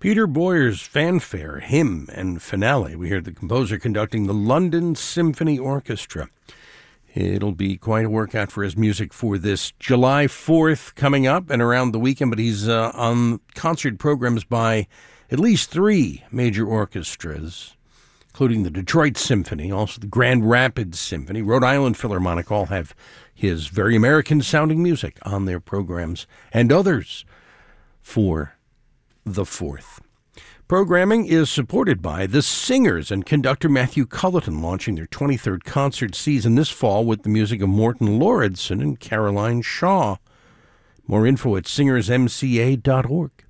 Peter Boyer's fanfare, hymn, and finale. We hear the composer conducting the London Symphony Orchestra. It'll be quite a workout for his music for this July 4th coming up and around the weekend, but he's on concert programs by at least 3 major orchestras, including the Detroit Symphony, also the Grand Rapids Symphony, Rhode Island Philharmonic, all have his very American-sounding music on their programs, and others for the 4th. Programming is supported by the Singers and conductor Matthew Culleton, launching their 23rd concert season this fall with the music of Morton Lauridsen and Caroline Shaw. More info at singersmca.org.